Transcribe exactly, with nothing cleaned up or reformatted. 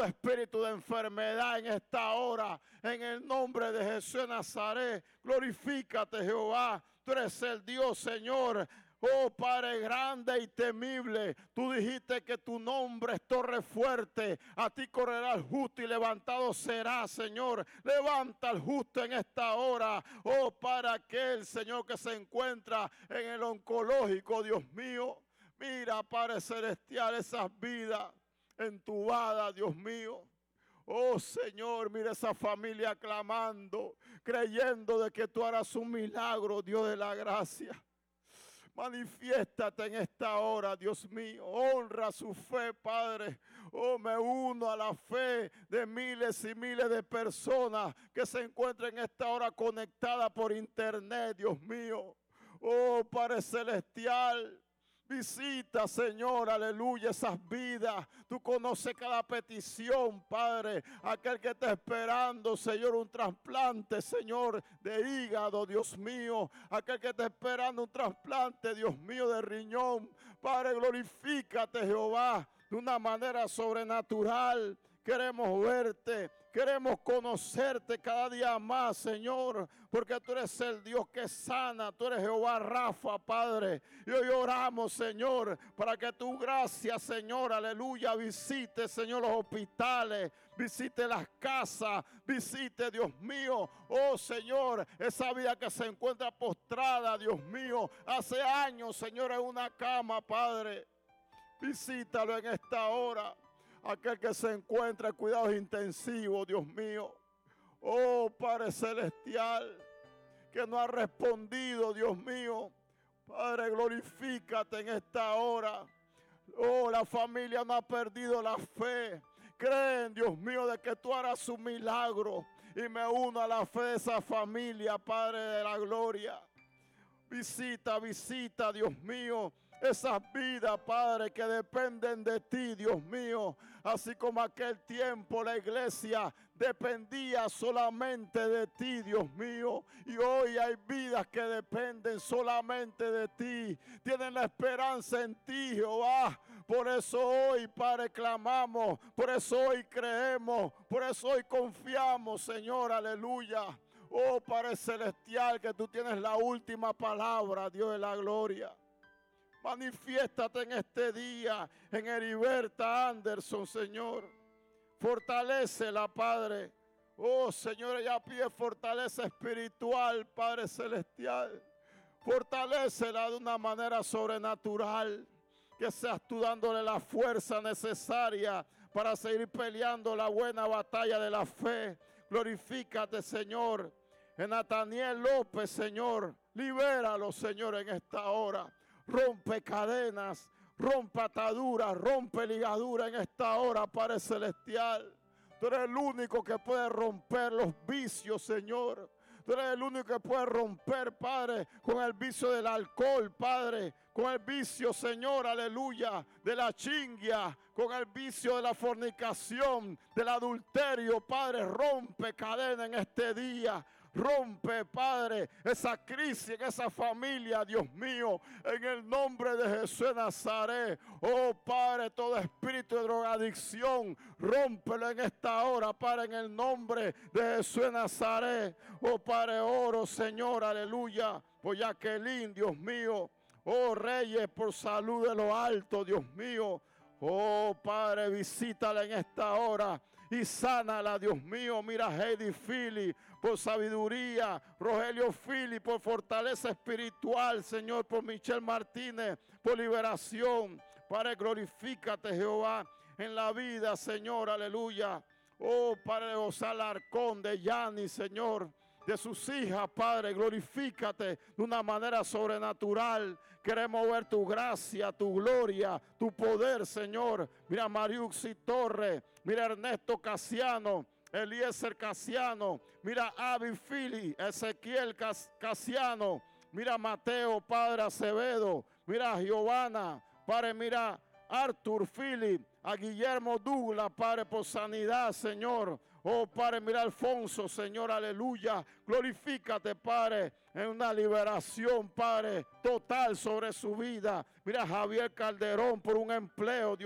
todo espíritu de enfermedad en esta hora, en el nombre de Jesús de Nazaret. Glorifícate, Jehová. Tú eres el Dios, Señor. Oh Padre grande y temible, tú dijiste que tu nombre es torre fuerte. A ti correrá el justo y levantado será, Señor. Levanta al justo en esta hora. Oh, para aquel, Señor, que se encuentra en el oncológico, Dios mío. Mira, Padre celestial, esas vidas entubadas, Dios mío. Oh Señor, mira esa familia clamando, creyendo de que tú harás un milagro, Dios de la gracia. Manifiéstate en esta hora, Dios mío. Honra su fe, Padre. Oh, me uno a la fe de miles y miles de personas que se encuentran en esta hora conectadas por internet, Dios mío. Oh, Padre celestial. Visita, Señor, aleluya, esas vidas. Tú conoces cada petición, Padre. Aquel que está esperando, Señor, un trasplante, Señor, de hígado, Dios mío. Aquel que está esperando un trasplante, Dios mío, de riñón. Padre, glorifícate, Jehová, de una manera sobrenatural. Queremos verte, queremos conocerte cada día más, Señor, porque tú eres el Dios que sana, tú eres Jehová Rafa, Padre. Y hoy oramos, Señor, para que tu gracia, Señor, aleluya, visite, Señor, los hospitales, visite las casas, visite, Dios mío, oh Señor, esa vida que se encuentra postrada, Dios mío, hace años, Señor, en una cama, Padre. Visítalo en esta hora. Aquel que se encuentra en cuidados intensivos, Dios mío. Oh, Padre celestial, que no ha respondido, Dios mío. Padre, glorifícate en esta hora. Oh, la familia no ha perdido la fe. Creen, Dios mío, de que tú harás un milagro. Y me uno a la fe de esa familia, Padre de la gloria. Visita, visita, Dios mío, esas vidas, Padre, que dependen de ti, Dios mío. Así como aquel tiempo la iglesia dependía solamente de ti, Dios mío. Y hoy hay vidas que dependen solamente de ti. Tienen la esperanza en ti, Jehová. Por eso hoy, Padre, clamamos. Por eso hoy creemos. Por eso hoy confiamos, Señor, aleluya. Oh, Padre celestial, que tú tienes la última palabra, Dios de la gloria. Manifiéstate en este día en Heriberta Anderson, Señor. Fortalécela, Padre. Oh, Señor, ella pide fortaleza espiritual, Padre celestial. Fortalécela de una manera sobrenatural. Que seas tú dándole la fuerza necesaria para seguir peleando la buena batalla de la fe. Glorifícate, Señor. En Nathaniel López, Señor, libéralo, Señor, en esta hora. Rompe cadenas, rompe ataduras, rompe ligaduras en esta hora, Padre celestial. Tú eres el único que puede romper los vicios, Señor. Tú eres el único que puede romper, Padre, con el vicio del alcohol, Padre. Con el vicio, Señor, aleluya, de la chingia. Con el vicio de la fornicación, del adulterio, Padre. Rompe cadena en este día. Rompe, Padre, esa crisis en esa familia, Dios mío, en el nombre de Jesús de Nazaret. Oh, Padre, todo espíritu de drogadicción, rómpelo en esta hora, Padre, en el nombre de Jesús de Nazaret. Oh, Padre, oro, Señor, aleluya, por Jacqueline, Dios mío. Oh, Reyes, por salud de lo alto, Dios mío. Oh, Padre, visítala en esta hora y sánala, Dios mío. Mira a Heidi Philly por sabiduría, Rogelio Philly por fortaleza espiritual, Señor, por Michelle Martínez por liberación. Padre, glorifícate, Jehová, en la vida, Señor, aleluya. Oh, Padre, José Alarcón, de Yani, Señor, de sus hijas, Padre, glorifícate de una manera sobrenatural. Queremos ver tu gracia, tu gloria, tu poder, Señor. Mira a Mariuxi Torres, mira a Ernesto Casiano, Eliezer Casiano, mira a Abby Philly, Ezequiel Cas Casiano, mira a Mateo, Padre Acevedo, mira a Giovanna, Padre, mira a Arthur Philly, a Guillermo Douglas, Padre, por sanidad, Señor. Oh, Padre, mira a Alfonso, Señor, aleluya. Glorifícate, Padre, en una liberación, Padre, total sobre su vida. Mira a Javier Calderón por un empleo, Dios.